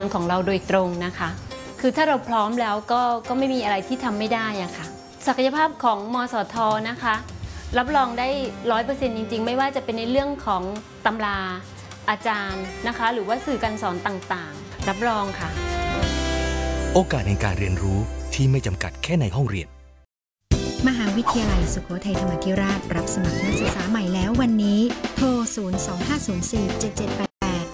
ของเราโดยตรงนะคะคือถ้าเราพร้อมแล้วก็ไม่มีอะไรที่ทำไม่ได้อะค่ะศักยภาพของมสท.นะคะรับรองได้100%จริงๆไม่ว่าจะเป็นในเรื่องของตำราอาจารย์นะคะหรือว่าสื่อการสอนต่างๆรับรองค่ะโอกาสในการเรียนรู้ที่ไม่จำกัดแค่ในห้องเรียนมหาวิทยาลัยสุโขทัยธรรมาธิราชรับสมัครนักศึกษาใหม่แล้ววันนี้โทร 025047788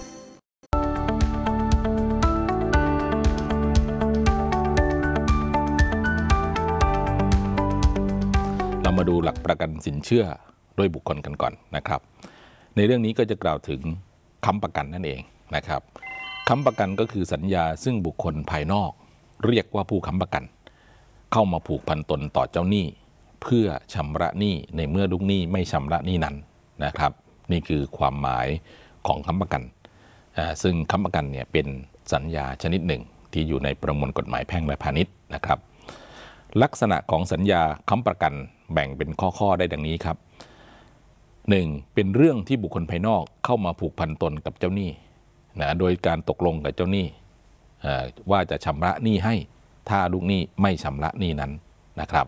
เรามาดูหลักประกันสินเชื่อด้วยบุคคลกันก่อนนะครับในเรื่องนี้ก็จะกล่าวถึงค้ำประกันนั่นเองนะครับค้ำประกันก็คือสัญญาซึ่งบุคคลภายนอกเรียกว่าผู้ค้ำประกันเข้ามาผูกพันตนต่อเจ้าหนี้เพื่อชำระหนี้ในเมื่อลูกหนี้ไม่ชำระหนี้นั้นนะครับนี่คือความหมายของค้ำประกันซึ่งค้ำประกันเนี่ยเป็นสัญญาชนิดหนึ่งที่อยู่ในประมวลกฎหมายแพ่งและพาณิชย์นะครับลักษณะของสัญญาค้ำประกันแบ่งเป็นข้อได้ดังนี้ครับ 1. เป็นเรื่องที่บุคคลภายนอกเข้ามาผูกพันตนกับเจ้าหนี้นะโดยการตกลงกับเจ้าหนี้ว่าจะชำระหนี้ให้ถ้าลูกหนี้ไม่ชำระหนี้นั้นนะครับ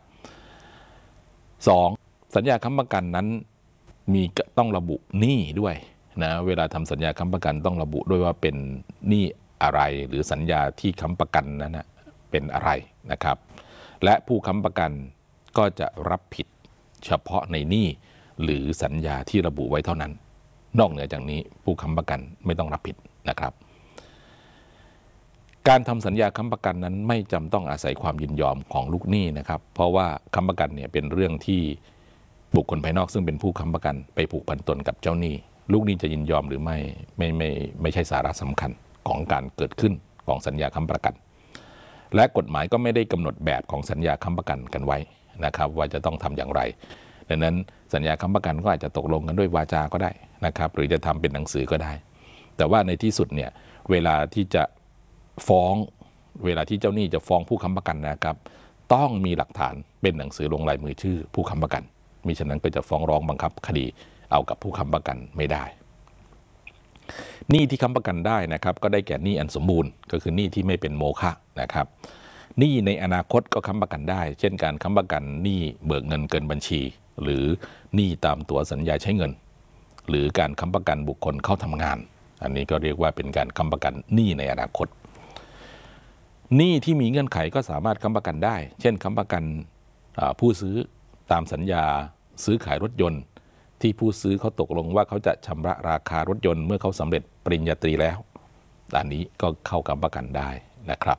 2. สัญญาค้ำประกันนั้นต้องระบุหนี้ด้วยนะเวลาทำสัญญาค้ำประกันต้องระบุด้วยว่าเป็นหนี้อะไรหรือสัญญาที่ค้ำประกันนั้นนะเป็นอะไรนะครับและผู้ค้ำประกันก็จะรับผิดเฉพาะในหนี้หรือสัญญาที่ระบุไว้เท่านั้นนอกเหนือจากนี้ผู้ค้ำประกันไม่ต้องรับผิดนะครับการทำสัญญาค้ำประกันนั้นไม่จำต้องอาศัยความยินยอมของลูกหนี้นะครับเพราะว่าค้ำประกันเนี่ยเป็นเรื่องที่บุคคลภายนอกซึ่งเป็นผู้ค้ำประกันไปผูกพันตนกับเจ้าหนี้ลูกหนี้จะยินยอมหรือไม่ใช่สาระสำคัญของการเกิดขึ้นของสัญญาค้ำประกันและกฎหมายก็ไม่ได้กำหนดแบบของสัญญาค้ำประกันกันไว้นะครับว่าจะต้องทำอย่างไรดังนั้นสัญญาค้ำประกันก็อาจจะตกลงกันด้วยวาจาก็ได้นะครับหรือจะทำเป็นหนังสือก็ได้แต่ว่าในที่สุดเนี่ยเวลาที่จะฟ้องเวลาที่เจ้าหนี้จะฟ้องผู้ค้ำประกันนะครับต้องมีหลักฐานเป็นหนังสือลงลายมือชื่อผู้ค้ำประกันมิฉะนั้นก็จะฟ้องร้องบังคับคดีเอากับผู้ค้ำประกันไม่ได้หนี้ที่ค้ำประกันได้นะครับก็ได้แก่หนี้อันสมบูรณ์ก็คือหนี้ที่ไม่เป็นโมฆะนะครับหนี้ในอนาคตก็ค้ำประกันได้เช่นการค้ำประกันหนี้เบิกเงินเกินบัญชีหรือหนี้ตามตั๋วสัญญาใช้เงินหรือการค้ำประกันบุคคลเข้าทำงานอันนี้ก็เรียกว่าเป็นการค้ำประกันหนี้ในอนาคตหนี้ที่มีเงื่อนไขก็สามารถค้ำประกันได้เช่นค้ำประกันผู้ซื้อตามสัญญาซื้อขายรถยนต์ที่ผู้ซื้อเขาตกลงว่าเขาจะชำระราคารถยนต์เมื่อเขาสำเร็จปริญญาตรีแล้วอันนี้ก็เข้าค้ำประกันได้นะครับ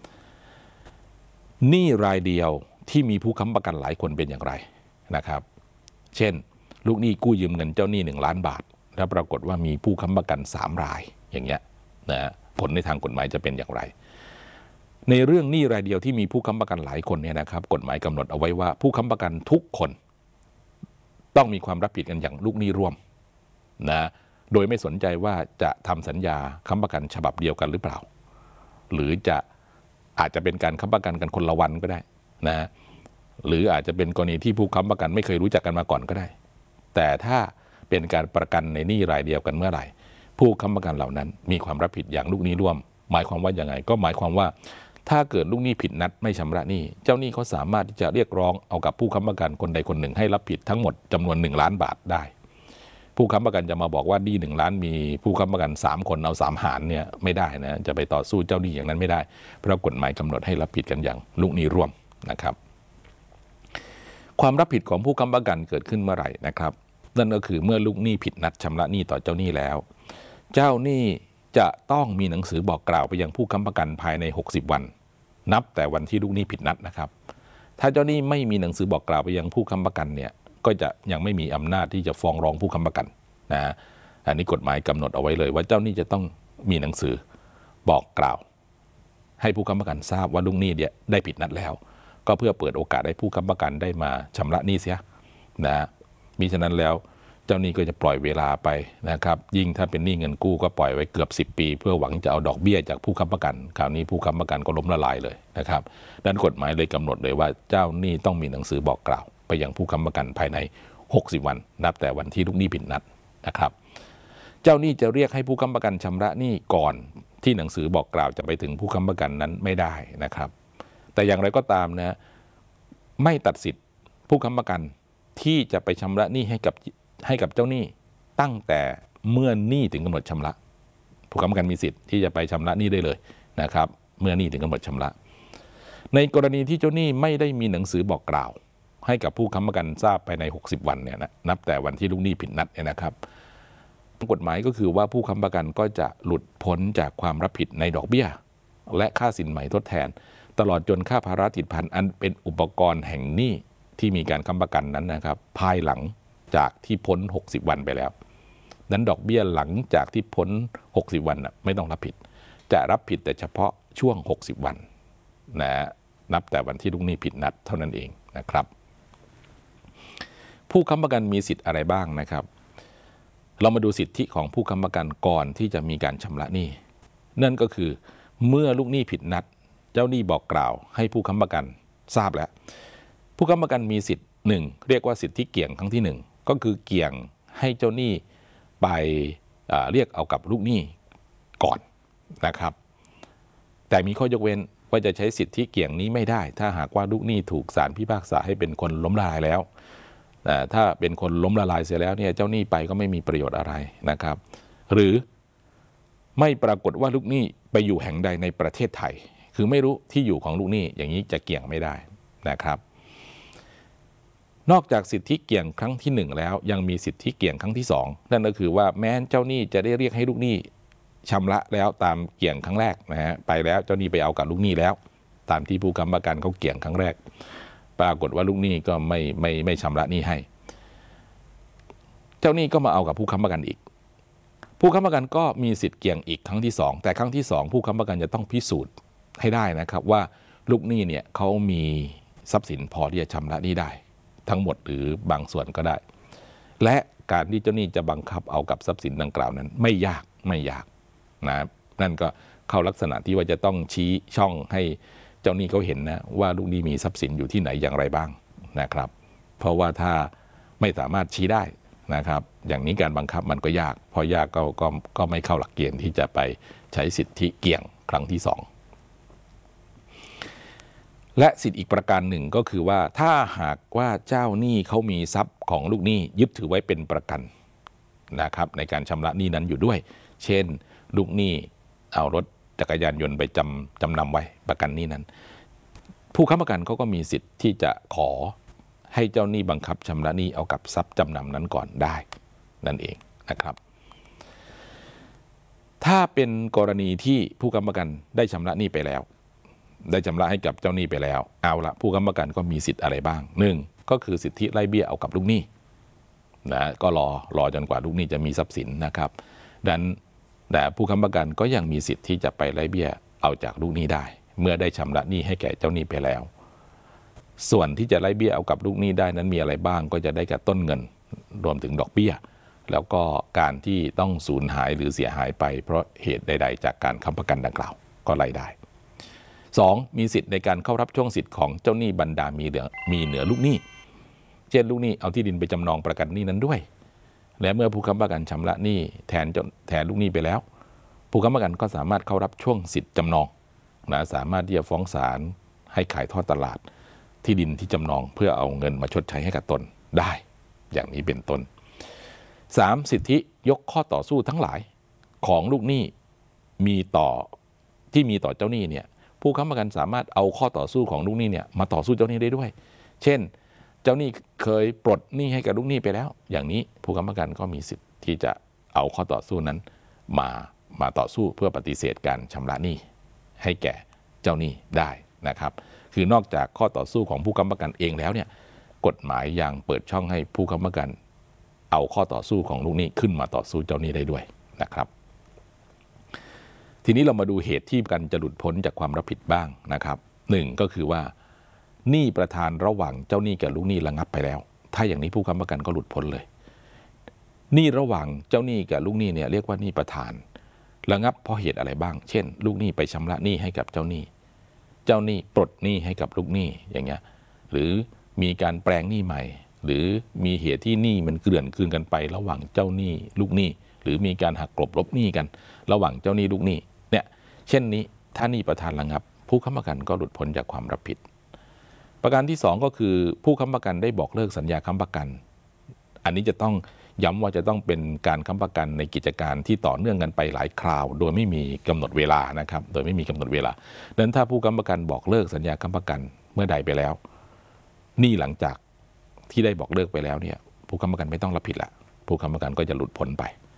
หนี้รายเดียวที่มีผู้ค้ำประกันหลายคนเป็นอย่างไรนะครับเช่นลูกหนี้กู้ยืมเงินเจ้าหนี้1 ล้านบาทแล้วปรากฏว่ามีผู้ค้ำประกัน3 รายอย่างเงี้ยนะผลในทางกฎหมายจะเป็นอย่างไรในเรื่องหนี้รายเดียวที่มีผู้ค้ำประกันหลายคนเนี่ยนะครับกฎหมายกำหนดเอาไว้ว่าผู้ค้ำประกันทุกคนต้องมีความรับผิดกันอย่างลูกหนี้ร่วมนะโดยไม่สนใจว่าจะทำสัญญาค้ำประกันฉบับเดียวกันหรือเปล่าหรืออาจจะเป็นการค้ำประกันกันคนละวันก็ได้นะหรืออาจจะเป็นกรณีที่ผู้ค้ำประกันไม่เคยรู้จักกันมาก่อนก็ได้แต่ถ้าเป็นการประกันในหนี้รายเดียวกันเมื่อไหร่ผู้ค้ำประกันเหล่านั้นมีความรับผิดอย่างลูกหนี้ร่วมหมายความว่าอย่างไงก็หมายความว่าถ้าเกิดลูกหนี้ผิดนัดไม่ชำระหนี้เจ้าหนี้เขาสามารถที่จะเรียกร้องเอากับผู้ค้ำประกันคนใดคนหนึ่งให้รับผิดทั้งหมดจำนวน1 ล้านบาทได้ผู้ค้ำประกันจะมาบอกว่าหนี้1 ล้านมีผู้ค้ำประกัน3 คนเอา3 หารเนี่ยไม่ได้นะจะไปต่อสู้เจ้าหนี้อย่างนั้นไม่ได้เพราะกฎหมายกำหนดให้รับผิดกันอย่างลูกหนี้ร่วมนะครับความรับผิดของผู้ค้ำประกันเกิดขึ้นเมื่อไหร่นะครับนั่นก็คือเมื่อลูกหนี้ผิดนัดชำระหนี้ต่อเจ้าหนี้แล้วเจ้าหนี้จะต้องมีหนังสือบอกกล่าวไปยังผู้ค้ำประกันภายใน60 วันนับแต่วันที่ลูกหนี้ผิดนัดนะครับถ้าเจ้าหนี้ไม่มีหนังสือบอกกล่าวไปยังผู้ค้ำประกันเนี่ยก็จะยังไม่มีอำนาจที่จะฟ้องร้องผู้ค้ำประกันนะอันนี้กฎหมายกำหนดเอาไว้เลยว่าเจ้าหนี้จะต้องมีหนังสือบอกกล่าวให้ผู้ค้ำประกันทราบว่าลูกหนี้เนี่ยได้ผิดนัดแล้วก็เพื่อเปิดโอกาสให้ผู้ค้ำประกันได้มาชำระหนี้เสียนะมิฉะนั้นแล้วเจ้าหนี้ก็จะปล่อยเวลาไปนะครับยิ่งถ้าเป็นหนี้เงินกู้ก็ปล่อยไว้เกือบ10 ปีเพื่อหวังจะเอาดอกเบี้ยจากผู้ค้ำประกันคราวนี้ผู้ค้ำประกันก็ล้มละลายเลยนะครับดังนั้นกฎหมายเลยกำหนดเลยว่าเจ้าหนี้ต้องมีหนังสือบอกกล่าวไปยังผู้ค้ำประกันภายใน60 วันนับแต่วันที่ลูกหนี้ผิดนัดนะครับเจ้าหนี้จะเรียกให้ผู้ค้ำประกันชำระหนี้ก่อนที่หนังสือบอกกล่าวจะไปถึงผู้ค้ำประกันนั้นไม่ได้นะครับแต่อย่างไรก็ตามนะไม่ตัดสิทธิ์ผู้ค้ำประกันที่จะไปชำระหนี้ให้กับเจ้าหนี้ตั้งแต่เมื่อหนี้ถึงกำหนดชำระผู้ค้ำประกันมีสิทธิ์ที่จะไปชำระหนี้ได้เลยนะครับเมื่อหนี้ถึงกำหนดชำระในกรณีที่เจ้าหนี้ไม่ได้มีหนังสือบอกกล่าวให้กับผู้ค้ำประกันทราบภายใน60วันเนี่ยนะนับแต่วันที่ลูกหนี้ผิดนัดเนี่ยนะครับกฎหมายก็คือว่าผู้ค้ำประกันก็จะหลุดพ้นจากความรับผิดในดอกเบี้ยและค่าสินไหมทดแทนตลอดจนค่าภาระติดพันอันเป็นอุปกรณ์แห่งหนี้ที่มีการค้ำประกันนั้นนะครับภายหลังจากที่พ้น60วันไปแล้วนั้นดอกเบี้ยหลังจากที่พ้น60วันนะไม่ต้องรับผิดจะรับผิดแต่เฉพาะช่วง60วันนะนับแต่วันที่ลูกหนี้ผิดนัดเท่านั้นเองนะครับผู้ค้ำประกันมีสิทธิ์อะไรบ้างนะครับเรามาดูสิทธิของผู้ค้ำประกันก่อนที่จะมีการชำระหนี้นั่นก็คือเมื่อลูกหนี้ผิดนัดเจ้าหนี้บอกกล่าวให้ผู้ค้ำประกันทราบแล้วผู้ค้ำประกันมีสิทธิ์หนึ่งเรียกว่าสิทธิเกี่ยงครั้งที่หนึ่งก็คือเกี่ยงให้เจ้าหนี้ไปเรียกเอากับลูกหนี้ก่อนนะครับแต่มีข้อยกเว้นว่าจะใช้สิทธิเกี่ยงนี้ไม่ได้ถ้าหากว่าลูกหนี้ถูกศาลพิพากษาให้เป็นคนล้มละลายแล้วถ้าเป็นคนล้มละลายเสียแล้วเนี่ยเจ้าหนี้ไปก็ไม่มีประโยชน์อะไรนะครับหรือไม่ปรากฏว่าลูกหนี้ไปอยู่แห่งใดในประเทศไทยคือไม่รู้ที่อยู่ของลูกหนี้อย่างนี้จะเกี่ยงไม่ได้นะครับนอกจากสิทธิเกี่ยงครั้งที่1แล้วยังมีสิทธิเกี่ยงครั้งที่2นั่นก็คือว่าแม้เจ้าหนี้จะได้เรียกให้ลูกหนี้ชำระแล้วตามเกี่ยงครั้งแรกนะฮะไปแล้วเจ้าหนี้ไปเอากับลูกหนี้แล้วตามที่ผู้ค้ำประกันเขาเกี่ยงครั้งแรกปรากฏว่าลูกหนี้ก็ไม่ชำระหนี้ให้เจ้าหนี้ก็มาเอากับผู้ค้ำประกันอีกผู้ค้ำประกันก็มีสิทธิ์เกี่ยงอีกครั้งที่2แต่ครั้งที่2ผู้ค้ำประกันจะต้องพิสูจน์ให้ได้นะครับว่าลูกหนี้เนี่ยเขามีทรัพย์สินพอที่จะชำระหนี้ได้ทั้งหมดหรือบางส่วนก็ได้และการที่เจ้าหนี้จะบังคับเอากับทรัพย์สินดังกล่าวนั้นไม่ยากนะนั่นก็เข้าลักษณะที่ว่าจะต้องชี้ช่องให้เจ้าหนี้เขาเห็นนะว่าลูกหนี้มีทรัพย์สินอยู่ที่ไหนอย่างไรบ้างนะครับเพราะว่าถ้าไม่สามารถชี้ได้นะครับอย่างนี้การบังคับมันก็ยากพอยากก็ไม่เข้าหลักเกณฑ์ที่จะไปใช้สิทธิเกี่ยงครั้งที่2และสิทธิอีกประการหนึ่งก็คือว่าถ้าหากว่าเจ้าหนี้เขามีทรัพย์ของลูกหนี้ยึดถือไว้เป็นประกันนะครับในการชำระหนี้นั้นอยู่ด้วยเช่นลูกหนี้เอารถจักรยานยนต์ไปจำนำไว้ประกันหนี้นั้นผู้ค้ำประกันเขาก็มีสิทธิ์ที่จะขอให้เจ้าหนี้บังคับชำระหนี้เอากับทรัพย์จำนำนั้นก่อนได้นั่นเองนะครับถ้าเป็นกรณีที่ผู้ค้ำประกันได้ชำระหนี้ไปแล้วได้ชำระให้กับเจ้าหนี้ไปแล้วเอาละผู้ค้ำประกันก็มีสิทธิ์อะไรบ้าง1ก็คือสิทธิไล่เบี้ยเอากับลูกหนี้นะก็รอจนกว่าลูกหนี้จะมีทรัพย์สินนะครับดังนั้นแต่ผู้ค้ำประกันก็ยังมีสิทธิ์ที่จะไปไล่เบี้ยเอาจากลูกหนี้ได้เมื่อได้ชำระหนี้ให้แก่เจ้าหนี้ไปแล้วส่วนที่จะไล่เบี้ยเอากับลูกหนี้ได้นั้นมีอะไรบ้างก็จะได้กับต้นเงินรวมถึงดอกเบี้ยแล้วก็การที่ต้องสูญหายหรือเสียหายไปเพราะเหตุใดๆจากการค้ำประกันดังกล่าวก็ไล่ได้2มีสิทธิ์ในการเข้ารับช่วงสิทธิ์ของเจ้าหนี้บรรดามีเหนือลูกหนี้เช่นลูกหนี้เอาที่ดินไปจำนองประกันหนี้นั้นด้วยและเมื่อผู้ค้ำประกันชำระหนี้แทนลูกหนี้ไปแล้วผู้ค้ำประกันก็สามารถเข้ารับช่วงสิทธิ์จำนองนะสามารถที่จะฟ้องศาลให้ขายทอดตลาดที่ดินที่จำนองเพื่อเอาเงินมาชดใช้ให้กับตนได้อย่างนี้เป็นต้น3สิทธิยกข้อต่อสู้ทั้งหลายของลูกหนี้มีต่อเจ้าหนี้เนี่ยผู้ค้ำประกันสามารถเอาข้อต่อสู้ของลูกหนี้เนี่ยมาต่อสู้เจ้าหนี้ได้ด้วยเช่นเจ้าหนี้เคยปลดหนี้ให้กับลูกหนี้ไปแล้วอย่างนี้ผู้ค้ำประกันก็มีสิทธิ์ที่จะเอาข้อต่อสู้นั้นมาต่อสู้เพื่อปฏิเสธการชำระหนี้ให้แก่เจ้าหนี้ได้นะครับคือนอกจากข้อต่อสู้ของผู้ค้ำประกันเองแล้วเนี่ยกฎหมายยังเปิดช่องให้ผู้ค้ำประกันเอาข้อต่อสู้ของลูกหนี้ขึ้นมาต่อสู้เจ้าหนี้ได้ด้วยนะครับทีนี้เรามาดูเหตุที่กันจะหลุดพ้นจากความรับผิดบ้างนะครับ1ก็คือว่าหนี้ประธานระหว่างเจ้าหนี้กับลูกหนี้ระงับไปแล้วถ้าอย่างนี้ผู้ค้ำประกันก็หลุดพ้นเลยหนี้ระหว่างเจ้าหนี้กับลูกหนี้เนี่ยเรียกว่าหนี้ประธานระงับเพราะเหตุอะไรบ้างเช่นลูกหนี้ไปชำระหนี้ให้กับเจ้าหนี้ปลดหนี้ให้กับลูกหนี้อย่างเงี้ยหรือมีการแปลงหนี้ใหม่หรือมีเหตุที่หนี้มันเกลื่อนคืนกันไประหว่างเจ้าหนี้ลูกหนี้หรือมีการหักกลบลบหนี้กันระหว่างเจ้าหนี้ลูกหนี้เนี่ยเช่นนี้ถ้าหนี้ประธานระงับผู้ค้ำประกันก็หลุดพ้นจากความรับผิดประการที่2ก็คือผู้ค้ำประกันได้บอกเลิกสัญญาค้ำประกันอันนี้จะต้องย้ำว่าจะต้องเป็นการค้ำประกันในกิจการที่ต่อเนื่องกันไปหลายคราวโดยไม่มีกำหนดเวลานะครับโดยไม่มีกำหนดเวลาดังนั้นถ้าผู้ค้ำประกันบอกเลิกสัญญาค้ำประกันเมื่อใดไปแล้วหนี้หลังจากที่ได้บอกเลิกไปแล้วเนี่ยผู้ค้ำประกันไม่ต้องรับผิดละผู้ค้ำประกันก็จะหลุดพ้นไป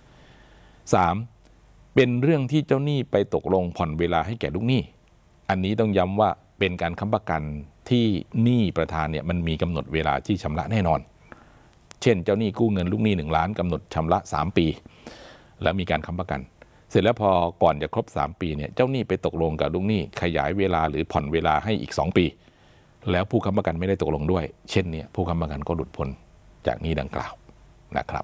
3. เป็นเรื่องที่เจ้าหนี้ไปตกลงผ่อนเวลาให้แก่ลูกหนี้อันนี้ต้องย้ำว่าเป็นการค้ำประกันที่หนี้ประธานเนี่ยมันมีกำหนดเวลาที่ชำระแน่นอนเช่นเจ้าหนี้กู้เงินลูกหนี้1 ล้านกำหนดชำระ3 ปีแล้วมีการค้ำประกันเสร็จแล้วพอก่อนจะครบ3 ปีเนี่ยเจ้าหนี้ไปตกลงกับลูกหนี้ขยายเวลาหรือผ่อนเวลาให้อีก2 ปีแล้วผู้ค้ำประกันไม่ได้ตกลงด้วยเช่นนี้ผู้ค้ำประกันก็หลุดพ้นจากหนี้ดังกล่าวนะครับ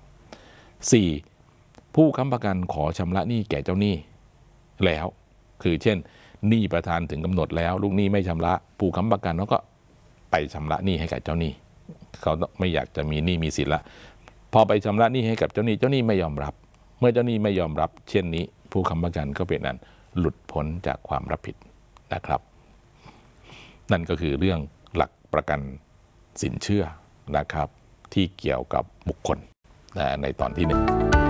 4. ผู้ค้ำประกันขอชำระหนี้แก่เจ้าหนี้แล้วคือเช่นหนี้ประธานถึงกำหนดแล้วลูกหนี้ไม่ชำระผู้ค้ำประกันเขาก็ไปชำระหนี้ให้กับเจ้าหนี้เขาไม่อยากจะมีหนี้มีสินละพอไปชำระหนี้ให้กับเจ้าหนี้ไม่ยอมรับเมื่อเจ้าหนี้ไม่ยอมรับเช่นนี้ผู้ค้ำประกันก็เป็นนั้นหลุดพ้นจากความรับผิดนะครับนั่นก็คือเรื่องหลักประกันสินเชื่อนะครับที่เกี่ยวกับบุคคลในตอนที่ 1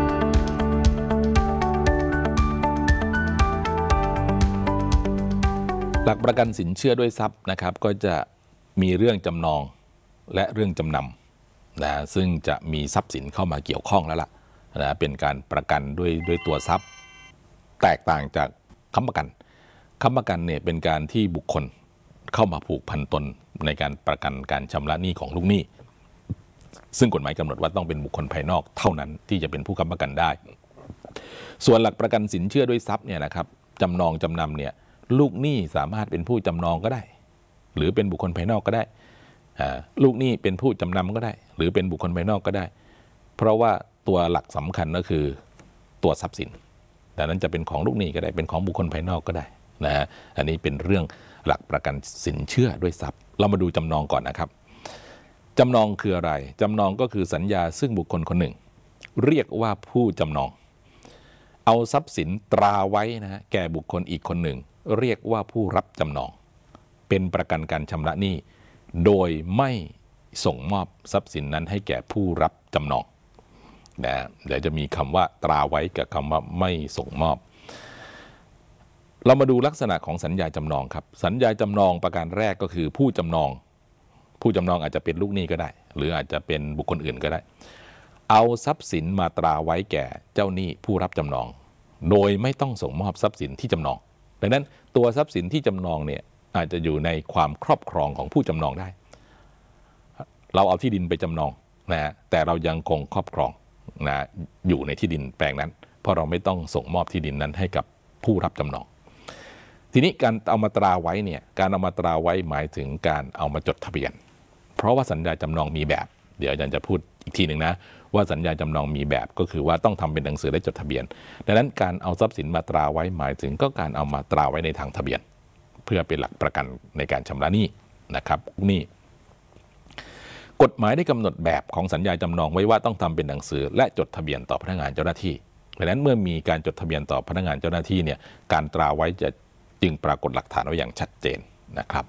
หลักประกันสินเชื่อด้วยทรัพย์นะครับก็จะมีเรื่องจำนองและเรื่องจำนำนะซึ่งจะมีทรัพย์สินเข้ามาเกี่ยวข้องแล้วล่ะนะเป็นการประกันด้วยตัวทรัพย์แตกต่างจากค้ำประกันเนี่ยเป็นการที่บุคคลเข้ามาผูกพันตนในการประกันการชำระหนี้ของลูกหนี้ซึ่งกฎหมายกำหนดว่าต้องเป็นบุคคลภายนอกเท่านั้นที่จะเป็นผู้ค้ำประกันได้ส่วนหลักประกันสินเชื่อด้วยทรัพย์เนี่ยนะครับจำนองจำนำเนี่ยลูกหนี้สามารถเป็นผู้จำนองก็ได้หรือเป็นบุคคลภายนอกก็ได้ลูกหนี้เป็นผู้จำนำก็ได้หรือเป็นบุคคลภายนอกก็ได้เพราะว่าตัวหลักสำคัญก็คือตัวทรัพย์สินแต่นั้นจะเป็นของลูกหนี้ก็ได้เป็นของบุคคลภายนอกก็ได้นะฮะอันนี้เป็นเรื่องหลักประกันสินเชื่อด้วยทรัพย์เรามาดูจำนองก่อนนะครับจำนองคืออะไรจำนองก็คือสัญญาซึ่งบุคคลคนหนึ่งเรียกว่าผู้จำนองเอาทรัพย์สินตราไว้นะฮะแก่บุคคลอีกคนหนึ่งเรียกว่าผู้รับจำนองเป็นประกันการชำระหนี้โดยไม่ส่งมอบทรัพย์สินนั้นให้แก่ผู้รับจำนองนะเดี๋ยวจะมีคำว่าตราไว้กับคำว่าไม่ส่งมอบเรามาดูลักษณะของสัญญาจำนองครับสัญญาจำนองประการแรกก็คือผู้จำนองอาจจะเป็นลูกหนี้ก็ได้หรืออาจจะเป็นบุคคลอื่นก็ได้เอาทรัพย์สินมาตราไว้แก่เจ้าหนี้ผู้รับจำนองโดยไม่ต้องส่งมอบทรัพย์สินที่จำนองดังนั้นตัวทรัพย์สินที่จำนองเนี่ยอาจจะอยู่ในความครอบครองของผู้จำนองได้เราเอาที่ดินไปจำนองนะแต่เรายังคงครอบครองนะอยู่ในที่ดินแปลงนั้นเพราะเราไม่ต้องส่งมอบที่ดินนั้นให้กับผู้รับจำนองทีนี้การเอามาตราไว้เนี่ยการเอามาตราไว้หมายถึงการเอามาจดทะเบียนเพราะว่าสัญญาจำนองมีแบบเดี๋ยวอาจารย์จะพูดอีกทีหนึ่งนะว่าสัญญาจำนองมีแบบก็คือว่าต้องทำเป็นหนังสือและจดทะเบียนดังนั้นการเอาทรัพย์สินมาตราไว้หมายถึงก็การเอามาตราไว้ในทางทะเบียนเพื่อเป็นหลักประกันในการชำระหนี้นะครับนี่กฎหมายได้กำหนดแบบของสัญญาจำนองไว้ว่าต้องทำเป็นหนังสือและจดทะเบียนต่อพนักงานเจ้าหน้าที่ดังนั้นเมื่อมีการจดทะเบียนต่อพนักงานเจ้าหน้าที่เนี่ยการตราไว้จะจึงปรากฏหลักฐานไว้อย่างชัดเจนนะครับ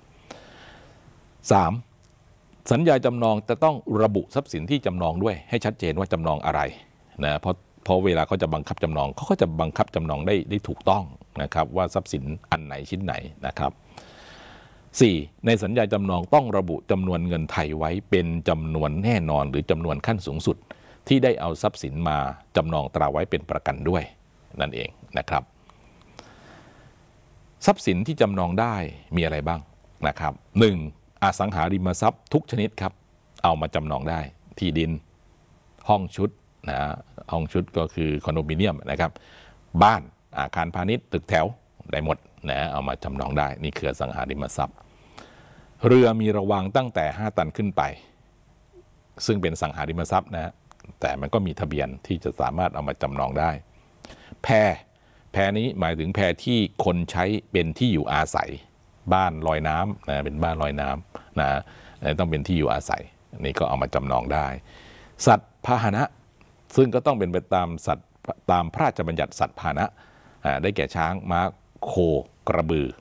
3. สัญญาจำนองจะต้องระบุทรัพย์สินที่จำนองด้วยให้ชัดเจนว่าจำนองอะไรนะเพราะเวลาเขาจะบังคับจำนองเขาก็จะบังคับจำนองได้ถูกต้องนะครับว่าทรัพย์สินอันไหนชิ้นไหนนะครับ 4. ในสัญญาจำนองต้องระบุจำนวนเงินไทยไว้เป็นจำนวนแน่นอนหรือจำนวนขั้นสูงสุดที่ได้เอาทรัพย์สินมาจำนองตราไว้เป็นประกันด้วยนั่นเองนะครับทรัพย์สินที่จำนองได้มีอะไรบ้างนะครับ 1. อสังหาริมทรัพย์ทุกชนิดครับเอามาจำนองได้ที่ดินห้องชุดนะห้องชุดก็คือคอนโดมิเนียมนะครับบ้านอาคารพาณิชย์ตึกแถวได้หมดนะเอามาจำนองได้นี่คืออสังหาริมทรัพย์เรือมีระวางตั้งแต่5 ตันขึ้นไปซึ่งเป็นอสังหาริมทรัพย์นะแต่มันก็มีทะเบียนที่จะสามารถเอามาจำนองได้แพนี้หมายถึงแพที่คนใช้เป็นที่อยู่อาศัยบ้านลอยน้ำนะเป็นบ้านลอยน้ำนะต้องเป็นที่อยู่อาศัยนี่ก็เอามาจำนองได้สัตว์พาหนะซึ่งก็ต้องเป็นไปตามสัตว์ตามพระราชบัญญัติสัตว์พาหนะได้แก่ช้างม้าโคกระบือ